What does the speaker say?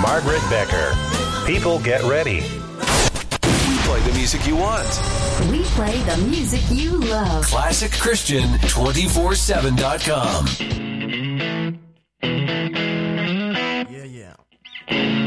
Margaret Becker. People get ready. We play the music you want. We play the music you love. ClassicChristian247.com.